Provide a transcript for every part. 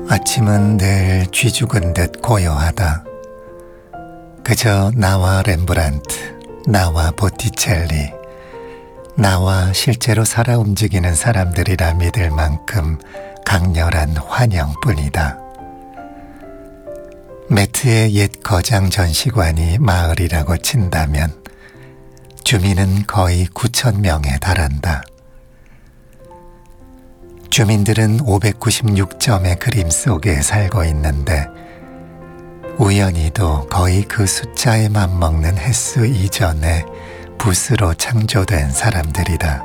아침은 늘 쥐죽은 듯 고요하다. 그저 나와 렘브란트, 나와 보티첼리, 나와 실제로 살아 움직이는 사람들이라 믿을 만큼 강렬한 환영뿐이다. 매트의 옛 거장 전시관이 마을이라고 친다면 주민은 거의 9,000명에 달한다. 주민들은 596점의 그림 속에 살고 있는데 우연히도 거의 그 숫자에 맞먹는 횟수 이전에 붓으로 창조된 사람들이다.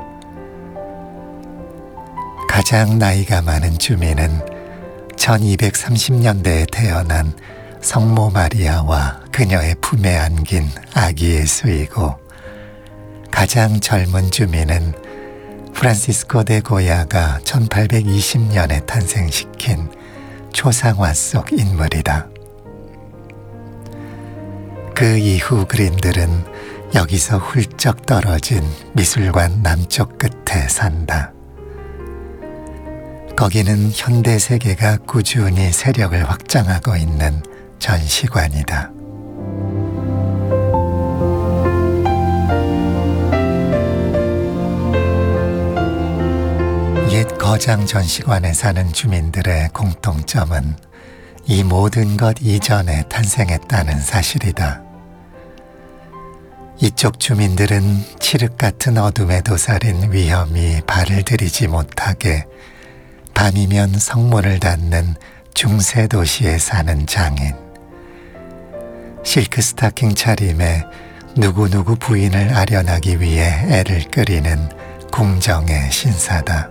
가장 나이가 많은 주민은 1230년대에 태어난 성모 마리아와 그녀의 품에 안긴 아기 예수이고, 가장 젊은 주민은 프란시스코 데 고야가 1820년에 탄생시킨 초상화 속 인물이다. 그 이후 그림들은 여기서 훌쩍 떨어진 미술관 남쪽 끝에 산다. 거기는 현대 세계가 꾸준히 세력을 확장하고 있는 전시관이다. 옛 거장 전시관에 사는 주민들의 공통점은 이 모든 것 이전에 탄생했다는 사실이다. 이쪽 주민들은 칠흑 같은 어둠에 도사린 위험이 발을 들이지 못하게 밤이면 성문을 닫는 중세 도시에 사는 장인, 실크 스타킹 차림에 누구누구 부인을 아련하기 위해 애를 끓이는 궁정의 신사다.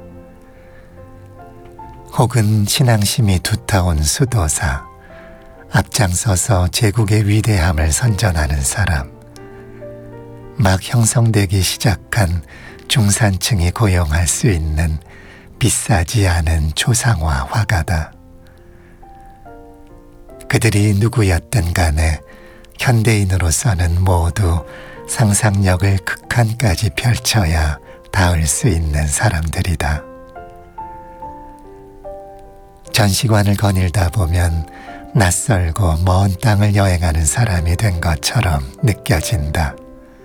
혹은 신앙심이 두터운 수도사, 앞장서서 제국의 위대함을 선전하는 사람, 막 형성되기 시작한 중산층이 고용할 수 있는 비싸지 않은 초상화 화가다. 그들이 누구였든 간에 현대인으로서는 모두 상상력을 극한까지 펼쳐야 닿을 수 있는 사람들이다. 전시관을 거닐다 보면 낯설고 먼 땅을 여행하는 사람이 된 것처럼 느껴진다.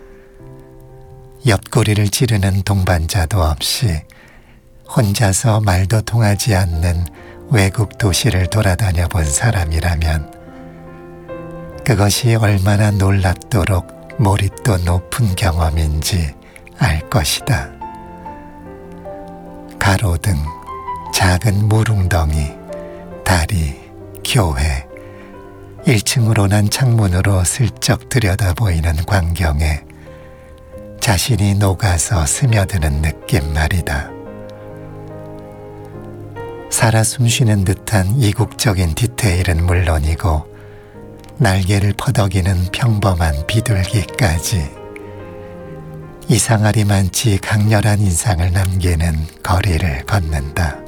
옆구리를 찌르는 동반자도 없이 혼자서 말도 통하지 않는 외국 도시를 돌아다녀 본 사람이라면 그것이 얼마나 놀랍도록 몰입도 높은 경험인지 알 것이다. 가로등, 작은 물웅덩이, 다리, 교회, 1층으로 난 창문으로 슬쩍 들여다보이는 광경에 자신이 녹아서 스며드는 느낌 말이다. 살아 숨쉬는 듯한 이국적인 디테일은 물론이고 날개를 퍼덕이는 평범한 비둘기까지 이상하리만치 강렬한 인상을 남기는 거리를 걷는다.